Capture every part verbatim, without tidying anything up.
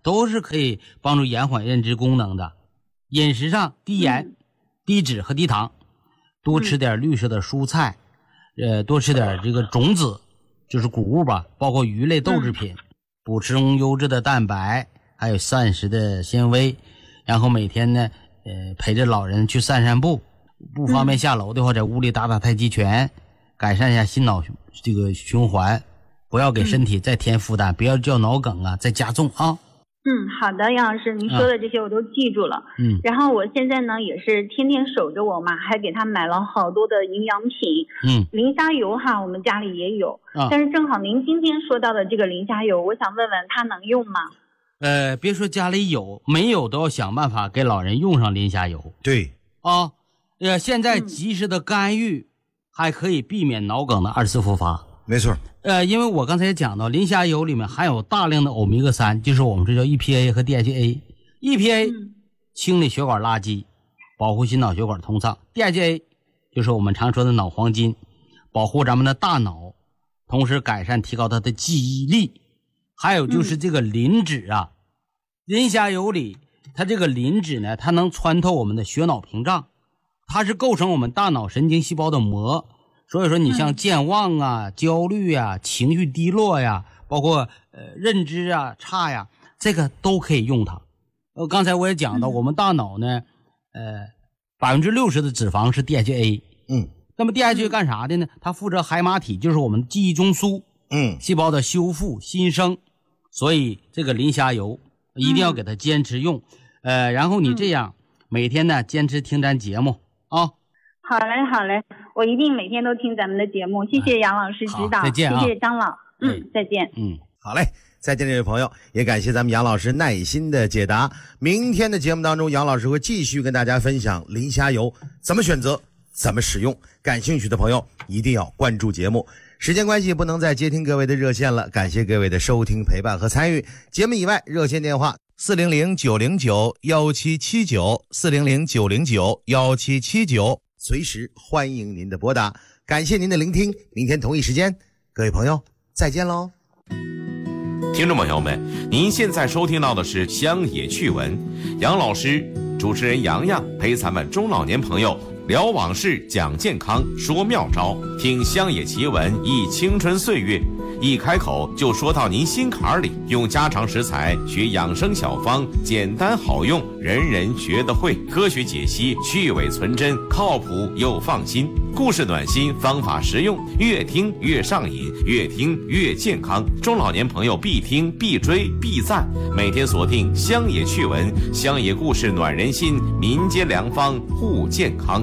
都是可以帮助延缓认知功能的。饮食上低盐、嗯、低脂和低糖，多吃点绿色的蔬菜，嗯、呃，多吃点这个种子，就是谷物吧，包括鱼类豆制品，嗯、补充优质的蛋白，还有膳食的纤维。然后每天呢，呃，陪着老人去散散步，不方便下楼的话，在屋里打打太极拳，改善一下心脑这个循环，不要给身体再添负担，嗯、不要叫脑梗啊再加重啊。 嗯，好的，杨老师，您说的这些我都记住了。 嗯， 然后我现在呢也是天天守着我妈，还给她买了好多的营养品。 嗯， 磷虾油哈，我们家里也有，啊、但是正好您今天说到的这个磷虾油，我想问问它能用吗？ 呃，别说家里有，没有都要想办法给老人用上磷虾油。 对啊，呃，现在及时的干预，嗯、还可以避免脑梗的二次复发。 没错。 呃，因为我刚才也讲到，磷虾油里面含有大量的欧米伽三，就是我们这叫 E P A 和 D H A。E P A、嗯、清理血管垃圾，保护心脑血管通畅 ；D H A 就是我们常说的脑黄金，保护咱们的大脑，同时改善提高它的记忆力。还有就是这个磷脂啊，磷虾油里它这个磷脂呢，它能穿透我们的血脑屏障，它是构成我们大脑神经细胞的膜。所以说你像健忘啊、焦虑啊、情绪低落呀，包括呃认知啊差呀，这个都可以用它。呃，刚才我也讲到，我们大脑呢，呃，百分之六十的脂肪是 D H A。 嗯。 那么 D H A 干啥的呢？它负责海马体，就是我们记忆中枢。 嗯。 细胞的修复、新生。所以这个磷虾油一定要给它坚持用，嗯、呃，然后你这样、嗯、每天呢坚持听咱节目啊。 好嘞，好嘞，我一定每天都听咱们的节目。谢谢杨老师指导， 再见啊， 谢谢张老，嗯，嗯再见， 嗯， 好嘞，再见，这位朋友，也感谢咱们杨老师耐心的解答。明天的节目当中，杨老师会继续跟大家分享磷虾油怎么选择、怎么使用。感兴趣的朋友一定要关注节目。时间关系不能再接听各位的热线了，感谢各位的收听陪伴和参与。节目以外热线电话四零零九零九一七七九 四零零九零九一七七九，随时欢迎您的拨打。感谢您的聆听，明天同一时间各位朋友再见喽。 听众朋友们，您现在收听到的是乡野趣闻，杨老师主持人洋洋陪咱们中老年朋友聊往事，讲健康，说妙招，听乡野奇闻，忆青春岁月。一开口就说到您心坎里，用家常食材学养生小方，简单好用，人人学得会。科学解析，去伪存真，靠谱又放心。故事暖心，方法实用，越听越上瘾，越听越健康。中老年朋友必听必追必赞。每天锁定乡野趣闻，乡野故事暖人心，民间良方护健康。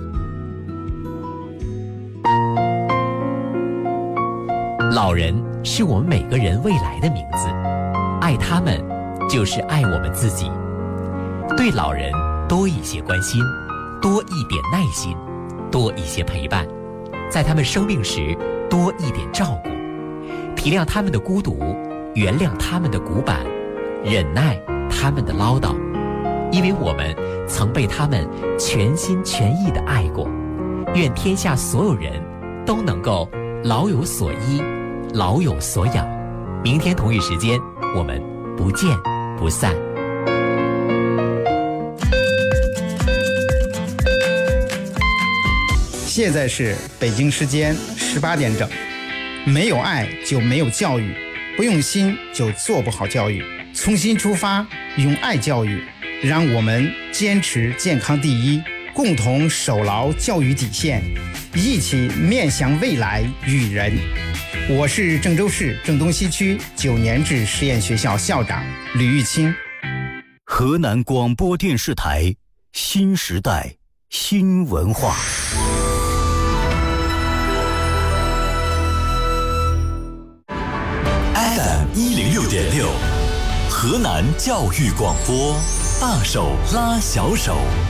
老人是我们每个人未来的名字，爱他们就是爱我们自己。对老人多一些关心，多一点耐心，多一些陪伴，在他们生病时多一点照顾，体谅他们的孤独，原谅他们的古板，忍耐他们的唠叨，因为我们曾被他们全心全意地爱过。愿天下所有人都能够老有所依，老有所养。明天同一时间，我们不见不散。 现在是北京时间十八点整。没有爱就没有教育，不用心就做不好教育。从心出发，用爱教育，让我们坚持健康第一，共同守牢教育底线，一起面向未来育人。我是郑州市郑东西区九年制实验学校校长吕玉清。 河南广播电视台新时代新文化。F M 一零六点六，河南教育广播，大手拉小手。